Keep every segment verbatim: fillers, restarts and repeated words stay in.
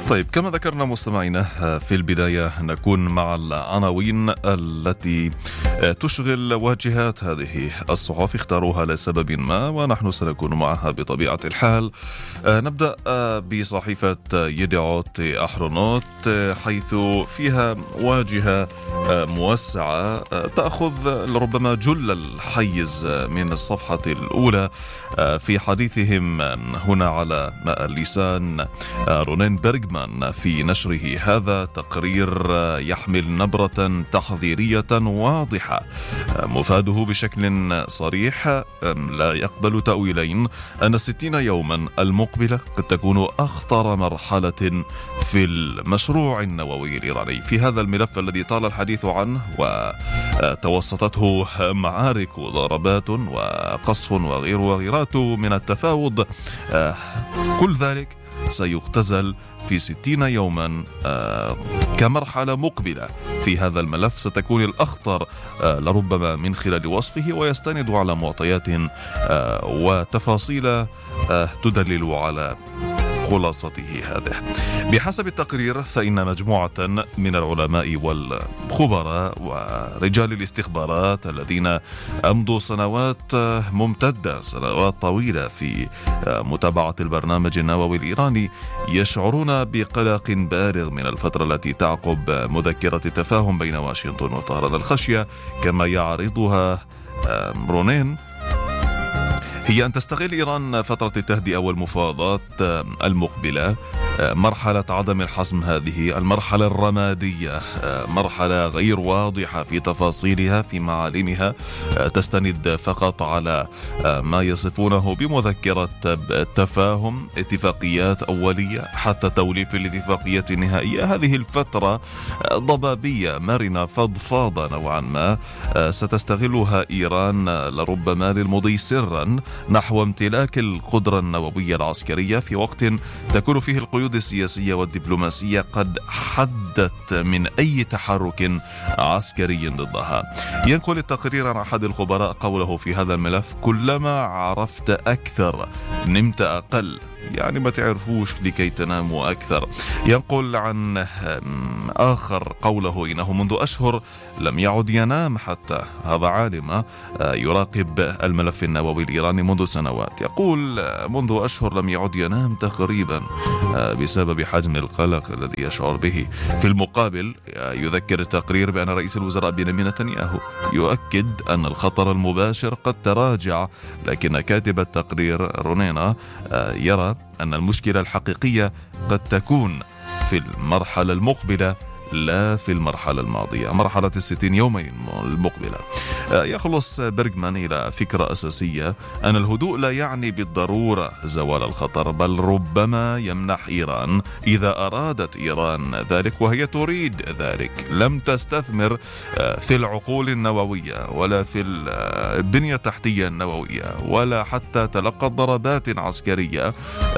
طيب، كما ذكرنا مستمعينا في البداية نكون مع العناوين التي تشغل واجهات هذه الصحف اختاروها لسبب ما، ونحن سنكون معها بطبيعة الحال. نبدأ بصحيفة يدعوت أحرنوت، حيث فيها واجهة موسعة تأخذ ربما جل الحيز من الصفحة الأولى في حديثهم هنا على لسان رونين بيرغمان في نشره هذا تقرير يحمل نبرة تحذيرية واضحة مفاده بشكل صريح لا يقبل تأويلين أن الستين يوما المقبلة قد تكون أخطر مرحلة في المشروع النووي الإيراني. في هذا الملف الذي طال الحديث عنه وتوسطته معارك وضربات وقصف وغير وغيرات من التفاوض، كل ذلك سيختزل في ستين يوما كمرحلة مقبلة في هذا الملف ستكون الأخطر لربما من خلال وصفه، ويستند على معطيات وتفاصيل تدلل على خلاصته هذه. بحسب التقرير فإن مجموعة من العلماء والخبراء ورجال الاستخبارات الذين أمضوا سنوات ممتدة سنوات طويلة في متابعة البرنامج النووي الإيراني يشعرون بقلق بالغ من الفترة التي تعقب مذكرة التفاهم بين واشنطن وطهران. الخشية كما يعرضها رونين هي أن تستغل إيران فترة التهدئة والمفاوضات المقبلة، مرحلة عدم الحسم هذه المرحلة الرمادية، مرحلة غير واضحة في تفاصيلها في معالمها، تستند فقط على ما يصفونه بمذكرة التفاهم، اتفاقيات أولية حتى توليف الاتفاقية النهائية. هذه الفترة ضبابية مرنة فضفاضة نوعا ما ستستغلها إيران لربما للمضي سرا نحو امتلاك القدرة النووية العسكرية في وقت تكون فيه القيود السياسية والدبلوماسية قد حدت من أي تحرك عسكري ضدها. ينقل التقرير عن أحد الخبراء قوله في هذا الملف: كلما عرفت أكثر نمت أقل، يعني ما تعرفوش لكي تناموا أكثر. ينقل عن آخر قوله: إنه منذ أشهر لم يعد ينام حتى. هذا عالم يراقب الملف النووي الإيراني منذ سنوات، يقول منذ أشهر لم يعد ينام تقريبا بسبب حجم القلق الذي يشعر به. في المقابل يذكر التقرير بأن رئيس الوزراء بنيامين نتنياهو يؤكد أن الخطر المباشر قد تراجع، لكن كاتب التقرير رونينا يرى أن المشكلة الحقيقية قد تكون في المرحلة المقبلة لا في المرحلة الماضية، مرحلة الستين يومين المقبلة. يخلص بيرغمان إلى فكرة أساسية أن الهدوء لا يعني بالضرورة زوال الخطر، بل ربما يمنح إيران إذا أرادت إيران ذلك، وهي تريد ذلك، لم تستثمر في العقول النووية ولا في البنية التحتية النووية ولا حتى تلقت ضربات عسكرية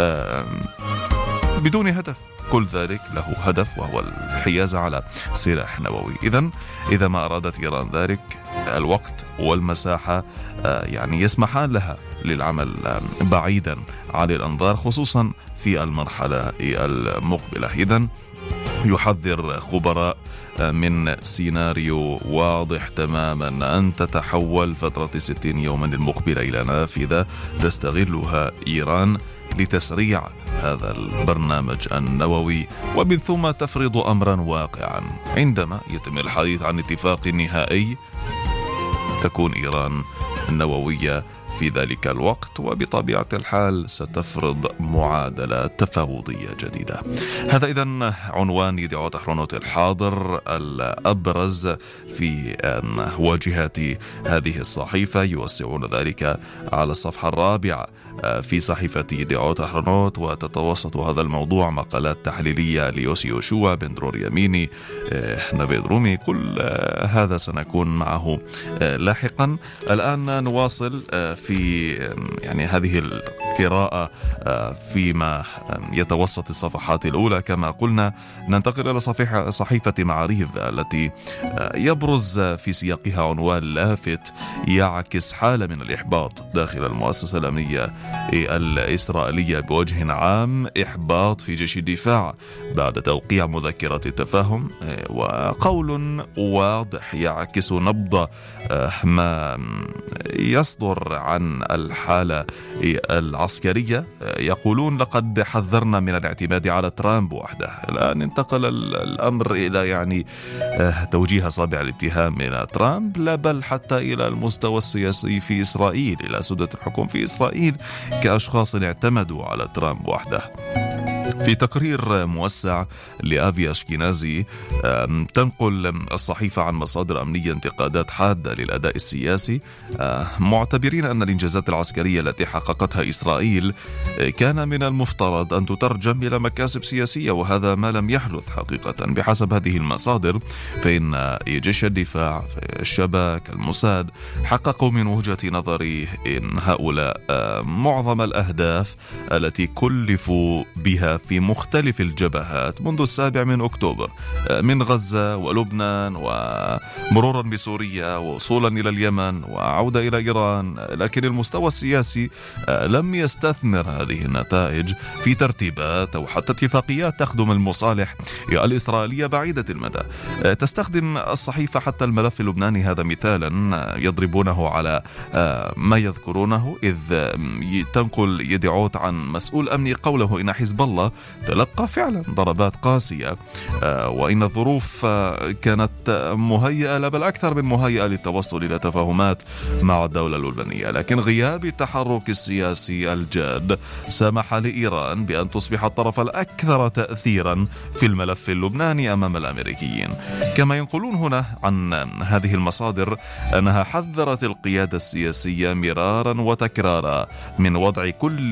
بدون هدف. كل ذلك له هدف وهو الحياز على سلاح نووي. إذن إذا ما أرادت إيران ذلك الوقت والمساحة يعني يسمحان لها للعمل بعيدا عن الأنظار، خصوصا في المرحلة المقبلة. إذن يحذر خبراء من سيناريو واضح تماما أن تتحول فترة ستين يوما المقبلة إلى نافذة تستغلها إيران لتسريع هذا البرنامج النووي، ومن ثم تفرض أمرا واقعا. عندما يتم الحديث عن اتفاق نهائي تكون إيران النووية في ذلك الوقت، وبطبيعة الحال ستفرض معادلة تفاوضية جديدة. هذا إذن عنوان يدعوت أحرنوت الحاضر الأبرز في واجهات هذه الصحيفة. يوسعون ذلك على الصفحة الرابعة في صحيفة يدعوت أحرنوت، وتتوسط هذا الموضوع مقالات تحليلية ليوسي يوشوا، بن درور يميني، نافيد رومي. كل هذا سنكون معه لاحقا. الآن نواصل في يعني هذه القراءة فيما يتوسط الصفحات الأولى كما قلنا، ننتقل إلى صحيفة معاريف التي يبرز في سياقها عنوان لافت يعكس حالة من الإحباط داخل المؤسسة الأمنية الإسرائيلية بوجه عام. إحباط في جيش الدفاع بعد توقيع مذكرة التفاهم، وقول واضح يعكس نبض ما يصدر عن الحالة العسكرية. يقولون لقد حذرنا من الاعتماد على ترامب وحده. الآن انتقل الأمر إلى يعني توجيه أصابع الاتهام من ترامب، لا بل حتى إلى المستوى السياسي في إسرائيل، إلى سدة الحكم في إسرائيل كأشخاص اعتمدوا على ترامب وحده. في تقرير موسع لآفي أشكينازي تنقل الصحيفة عن مصادر أمنية انتقادات حادة للأداء السياسي، معتبرين أن الإنجازات العسكرية التي حققتها إسرائيل كان من المفترض أن تترجم إلى مكاسب سياسية، وهذا ما لم يحدث حقيقة. بحسب هذه المصادر فإن جيش الدفاع، الشباك، الموساد حققوا من وجهة نظر هؤلاء معظم الأهداف التي كلفوا بها في مختلف الجبهات منذ السابع من أكتوبر، من غزة ولبنان ومرورا بسوريا ووصولا إلى اليمن وعودة إلى إيران. لكن المستوى السياسي لم يستثمر هذه النتائج في ترتيبات أو حتى اتفاقيات تخدم المصالح الإسرائيلية بعيدة المدى. تستخدم الصحيفة حتى الملف اللبناني هذا مثالا يضربونه على ما يذكرونه، إذ تنقل يدعوت عن مسؤول أمني قوله إن حزب الله تلقى فعلا ضربات قاسية، وإن الظروف كانت مهيئة، لا بل أكثر من مهيئة للتوصل إلى تفاهمات مع الدولة اللبنانية. لكن غياب التحرك السياسي الجاد سمح لإيران بأن تصبح الطرف الأكثر تأثيرا في الملف اللبناني أمام الأمريكيين. كما ينقلون هنا عن هذه المصادر أنها حذرت القيادة السياسية مرارا وتكرارا من وضع كل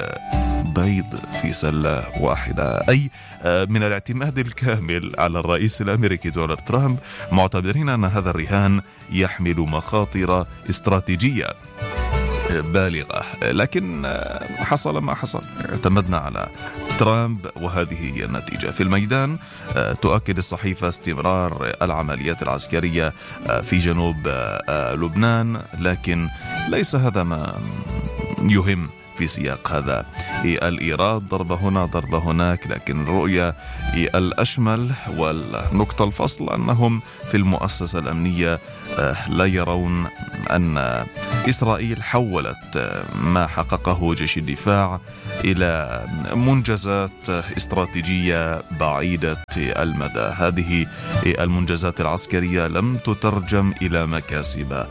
البيض في سلة واحدة، أي من الاعتماد الكامل على الرئيس الأمريكي دونالد ترامب، معتبرين أن هذا الرهان يحمل مخاطر استراتيجية بالغة. لكن حصل ما حصل، اعتمدنا على ترامب وهذه هي النتيجة. في الميدان تؤكد الصحيفة استمرار العمليات العسكرية في جنوب لبنان، لكن ليس هذا ما يهم في سياق هذا الإيراد، ضربة هنا ضربة هناك. لكن الرؤية الأشمل والنقطة الفصل أنهم في المؤسسة الأمنية لا يرون أن إسرائيل حولت ما حققه جيش الدفاع إلى منجزات استراتيجية بعيدة المدى. هذه المنجزات العسكرية لم تترجم إلى مكاسب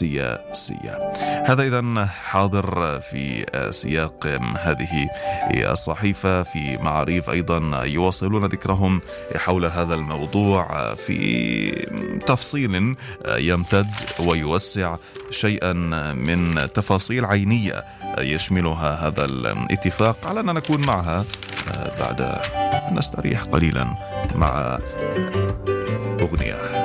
سياسية. هذا إذن حاضر في سياق هذه الصحيفة. في معاريف أيضا يواصلون ذكرهم حول هذا الموضوع في تفصيل يمتد ويوسع شيئا من تفاصيل عينية يشملها هذا الاتفاق. علينا نكون معها بعد نستريح قليلا مع أغنية.